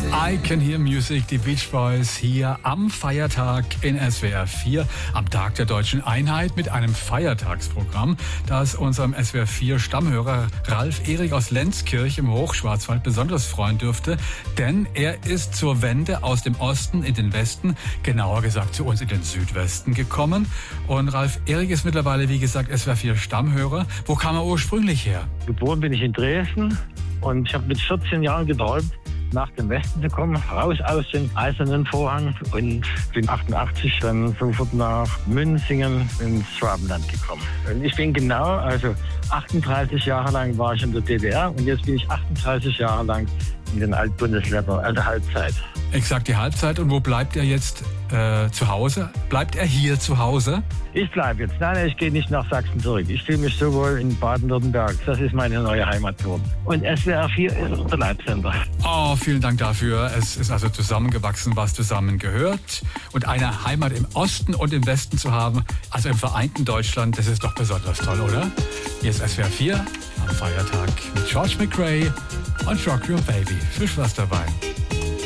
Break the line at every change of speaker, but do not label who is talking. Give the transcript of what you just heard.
I Can Hear Music, die Beach Boys hier am Feiertag in SWR 4, am Tag der Deutschen Einheit mit einem Feiertagsprogramm, das unserem SWR 4 Stammhörer Ralf Erik aus Lenzkirch im Hochschwarzwald besonders freuen dürfte, denn er ist zur Wende aus dem Osten in den Westen, genauer gesagt zu uns in den Südwesten gekommen. Und Ralf Erik ist mittlerweile, wie gesagt, SWR 4 Stammhörer. Wo kam er ursprünglich her?
Geboren bin ich in Dresden und ich habe mit 14 Jahren geträumt, nach dem Westen zu kommen, raus aus dem Eisernen Vorhang, und bin 88 dann sofort nach Münzingen ins Schwabenland gekommen. Und ich bin 38 Jahre lang war ich in der DDR und jetzt bin ich 38 Jahre lang in den Altbundesländern, also Halbzeit.
Exakt die Halbzeit. Und wo bleibt er jetzt zu Hause? Bleibt er hier zu Hause?
Ich bleibe jetzt. Nein, ich gehe nicht nach Sachsen zurück. Ich fühle mich so wohl in Baden-Württemberg. Das ist meine neue Heimat geworden. Und SWR 4 ist unser Leibsender.
Oh, vielen Dank dafür. Es ist also zusammengewachsen, was zusammengehört. Und eine Heimat im Osten und im Westen zu haben, also im vereinten Deutschland, das ist doch besonders toll, oder? Hier ist SWR 4 am Feiertag mit George McRae und Rock Your Baby. Viel Spaß dabei.